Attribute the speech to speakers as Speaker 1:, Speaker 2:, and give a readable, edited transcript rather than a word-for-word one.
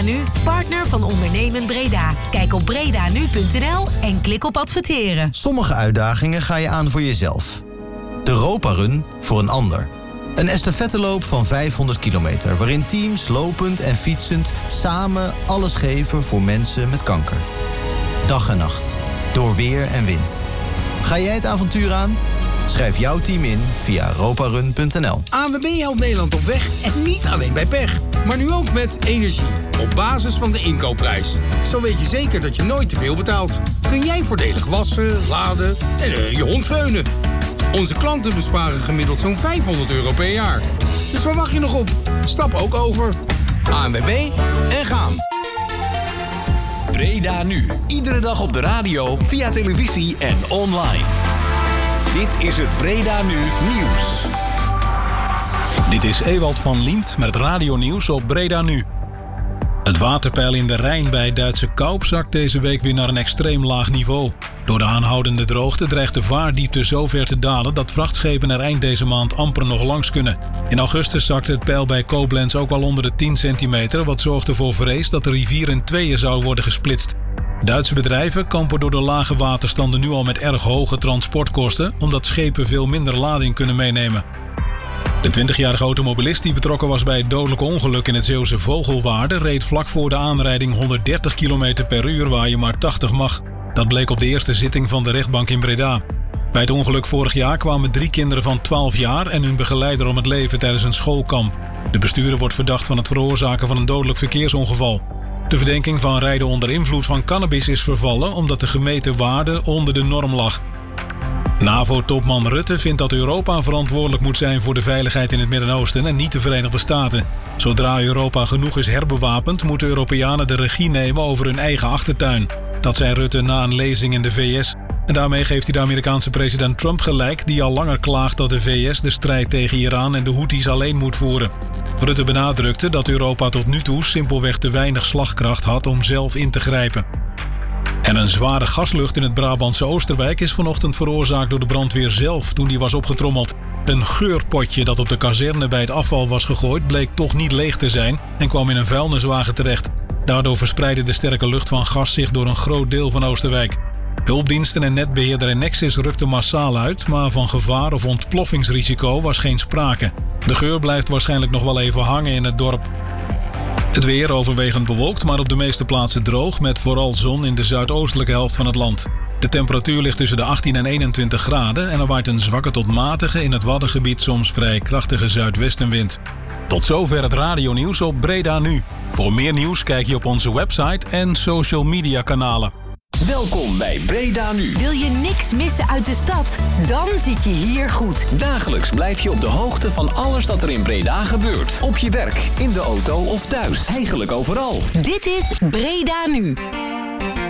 Speaker 1: Breda Nu, partner van Ondernemen Breda. Kijk op bredanu.nl en klik op adverteren.
Speaker 2: Sommige uitdagingen ga je aan voor jezelf. De Roparun voor een ander. Een estafetteloop van 500 kilometer... waarin teams lopend en fietsend samen alles geven voor mensen met kanker. Dag en nacht, door weer en wind. Ga jij het avontuur aan? Schrijf jouw team in via roparun.nl.
Speaker 3: ANWB helpt Nederland op weg en niet alleen bij pech. Maar nu ook met energie. Op basis van de inkoopprijs. Zo weet je zeker dat je nooit te veel betaalt. Kun jij voordelig wassen, laden en je hond veunen. Onze klanten besparen gemiddeld zo'n €500 per jaar. Dus waar wacht je nog op? Stap ook over. ANWB en gaan.
Speaker 4: Breda Nu. Iedere dag op de radio, via televisie en online. Dit is het Breda Nu Nieuws.
Speaker 5: Dit is Ewald van Liemt met het radionieuws op Breda Nu. Het waterpeil in de Rijn bij Duitse Kaup zakt deze week weer naar een extreem laag niveau. Door de aanhoudende droogte dreigt de vaardiepte zo ver te dalen dat vrachtschepen er eind deze maand amper nog langs kunnen. In augustus zakte het peil bij Koblenz ook al onder de 10 centimeter, wat zorgde voor vrees dat de rivier in tweeën zou worden gesplitst. Duitse bedrijven kampen door de lage waterstanden nu al met erg hoge transportkosten, omdat schepen veel minder lading kunnen meenemen. De 20-jarige automobilist die betrokken was bij het dodelijke ongeluk in het Zeeuwse Vogelwaarde reed vlak voor de aanrijding 130 km per uur waar je maar 80 mag. Dat bleek op de eerste zitting van de rechtbank in Breda. Bij het ongeluk vorig jaar kwamen 3 kinderen van 12 jaar en hun begeleider om het leven tijdens een schoolkamp. De bestuurder wordt verdacht van het veroorzaken van een dodelijk verkeersongeval. De verdenking van rijden onder invloed van cannabis is vervallen omdat de gemeten waarde onder de norm lag. NAVO-topman Rutte vindt dat Europa verantwoordelijk moet zijn voor de veiligheid in het Midden-Oosten en niet de Verenigde Staten. Zodra Europa genoeg is herbewapend, moeten Europeanen de regie nemen over hun eigen achtertuin. Dat zei Rutte na een lezing in de VS. En daarmee geeft hij de Amerikaanse president Trump gelijk, die al langer klaagt dat de VS de strijd tegen Iran en de Houthis alleen moet voeren. Rutte benadrukte dat Europa tot nu toe simpelweg te weinig slagkracht had om zelf in te grijpen. En een zware gaslucht in het Brabantse Oosterwijk is vanochtend veroorzaakt door de brandweer zelf toen die was opgetrommeld. Een geurpotje dat op de kazerne bij het afval was gegooid bleek toch niet leeg te zijn en kwam in een vuilniswagen terecht. Daardoor verspreidde de sterke lucht van gas zich door een groot deel van Oosterwijk. Hulpdiensten en netbeheerder Enexis rukten massaal uit, maar van gevaar of ontploffingsrisico was geen sprake. De geur blijft waarschijnlijk nog wel even hangen in het dorp. Het weer overwegend bewolkt, maar op de meeste plaatsen droog, met vooral zon in de zuidoostelijke helft van het land. De temperatuur ligt tussen de 18 en 21 graden en er waait een zwakke tot matige, in het Waddengebied soms vrij krachtige zuidwestenwind. Tot zover het radionieuws op Breda Nu. Voor meer nieuws kijk je op onze website en social media kanalen.
Speaker 4: Welkom bij Breda Nu.
Speaker 1: Wil je niks missen uit de stad? Dan zit je hier goed.
Speaker 4: Dagelijks blijf je op de hoogte van alles dat er in Breda gebeurt. Op je werk, in de auto of thuis. Eigenlijk overal.
Speaker 1: Dit is Breda Nu.